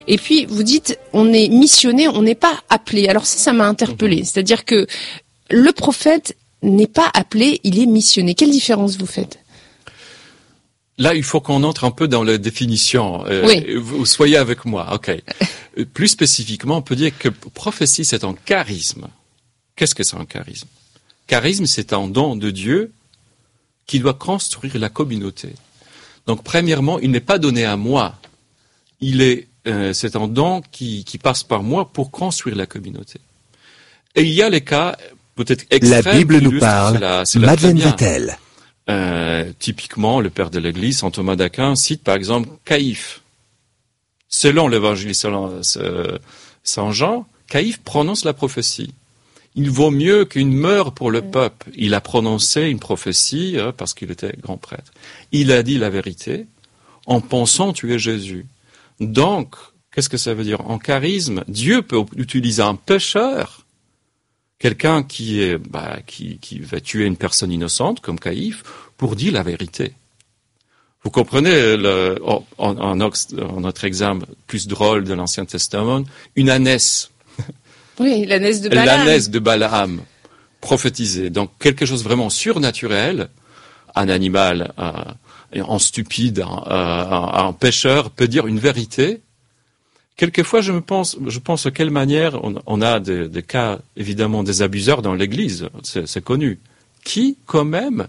Et puis, vous dites, on est missionné, on n'est pas appelé. Alors ça m'a interpellé. C'est-à-dire que le prophète n'est pas appelé, il est missionné. Quelle différence vous faites ? Là, il faut qu'on entre un peu dans la définition. Oui. Vous soyez avec moi, ok. Plus spécifiquement, on peut dire que prophétie, c'est un charisme. Qu'est-ce que c'est un charisme ? Charisme, c'est un don de Dieu qui doit construire la communauté. Donc, premièrement, il n'est pas donné à moi. C'est un don qui passe par moi pour construire la communauté. Et il y a les cas, peut-être extrêmes. La Bible nous parle. Madeleine Vatel. Typiquement, le père de l'Église, saint Thomas d'Aquin, cite par exemple Caïphe. Selon l'évangile, selon Saint Jean, Caïphe prononce la prophétie. Il vaut mieux qu'une meure pour le peuple. Il a prononcé une prophétie parce qu'il était grand prêtre. Il a dit la vérité en pensant tuer Jésus. Donc, qu'est-ce que ça veut dire ? En charisme, Dieu peut utiliser un pécheur, quelqu'un qui va tuer une personne innocente, comme Caïphe, pour dire la vérité. Vous comprenez, en notre exemple plus drôle de l'Ancien Testament, une ânesse. Oui, l'ânesse de Balaam. L'ânesse de Balaam, prophétisée. Donc, quelque chose vraiment surnaturel, un animal, un stupide, un pécheur peut dire une vérité. Quelquefois, je pense de quelle manière on a des cas, évidemment, des abuseurs dans l'Église, c'est connu, qui, quand même,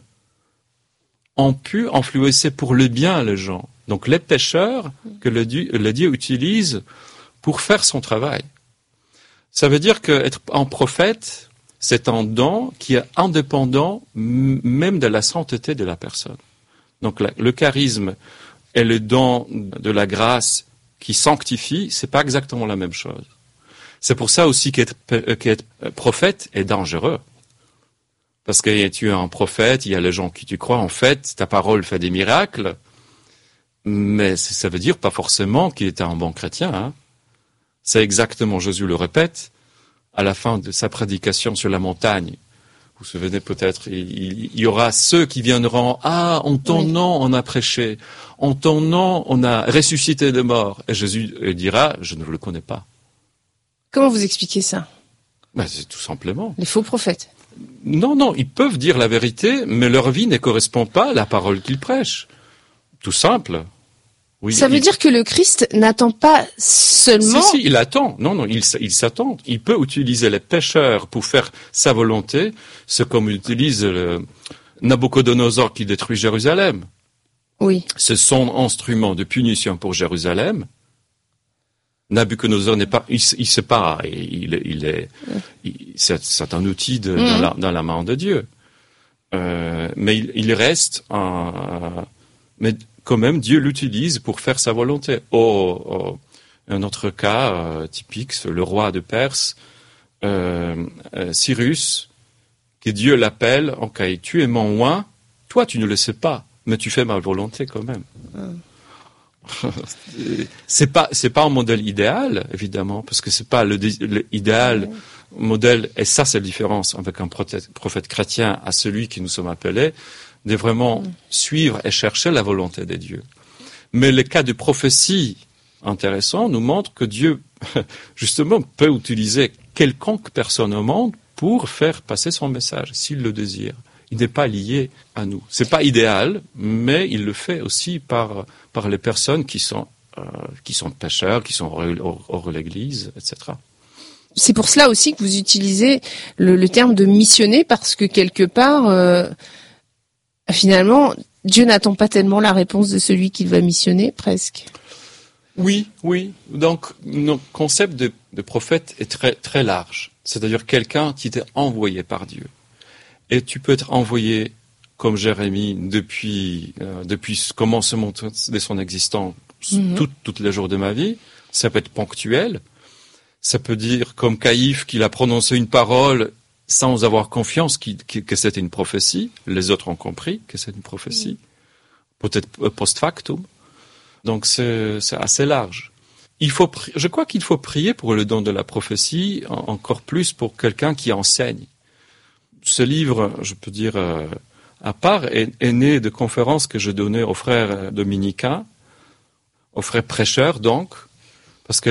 ont pu influencer pour le bien les gens. Donc, les pécheurs que le Dieu utilise pour faire son travail. Ça veut dire qu'être un prophète, c'est un don qui est indépendant même de la sainteté de la personne. Donc, le charisme et le don de la grâce qui sanctifie, c'est pas exactement la même chose. C'est pour ça aussi qu'être prophète est dangereux. Parce que tu es un prophète, il y a les gens qui tu crois, en fait, ta parole fait des miracles, mais ça veut dire pas forcément qu'il était un bon chrétien. Hein. C'est exactement, Jésus le répète, à la fin de sa prédication sur la montagne. Vous vous souvenez peut-être, il y aura ceux qui viendront, en ton nom on a prêché, en ton nom on a ressuscité de morts. Et Jésus dira, je ne le connais pas. Comment vous expliquez ça ? C'est tout simplement. Les faux prophètes. Non, ils peuvent dire la vérité, mais leur vie ne correspond pas à la parole qu'ils prêchent. Tout simple. Oui, ça veut dire que le Christ n'attend pas seulement... Si, il attend. Non, il s'attend. Il peut utiliser les pécheurs pour faire sa volonté. C'est comme utilise Nabucodonosor qui détruit Jérusalem. Oui. C'est son instrument de punition pour Jérusalem. Nabucodonosor n'est pas, il sait pas, c'est un outil dans la main de Dieu. Mais il reste mais quand même, Dieu l'utilise pour faire sa volonté. Un autre cas typique, c'est le roi de Perse, Cyrus, que Dieu l'appelle, ok, tu es mon roi, toi tu ne le sais pas, mais tu fais ma volonté quand même. C'est pas un modèle idéal, évidemment, parce que c'est pas l'idéal modèle, et ça c'est la différence avec un prophète chrétien à celui que nous sommes appelés, de vraiment suivre et chercher la volonté de Dieu. Mais les cas de prophétie intéressants nous montrent que Dieu, justement, peut utiliser quelconque personne au monde pour faire passer son message, s'il le désire. Il n'est pas lié à nous. C'est pas idéal, mais il le fait aussi par les personnes qui sont pécheurs, qui sont hors l'Église, etc. C'est pour cela aussi que vous utilisez le terme de missionner, parce que quelque part, finalement, Dieu n'attend pas tellement la réponse de celui qu'il va missionner, presque. Oui. Donc, notre concept de prophète est très, très large. C'est-à-dire quelqu'un qui était envoyé par Dieu. Et tu peux être envoyé, comme Jérémie, depuis le commencement de son existence, tous les jours de ma vie. Ça peut être ponctuel. Ça peut dire, comme Caïphe, qu'il a prononcé une parole sans avoir confiance que c'était une prophétie. Les autres ont compris que c'est une prophétie. Peut-être post factum. Donc c'est assez large. Je crois qu'il faut prier pour le don de la prophétie, encore plus pour quelqu'un qui enseigne. Ce livre, je peux dire, à part, est né de conférences que je donnais aux frères dominicains, aux frères prêcheurs donc,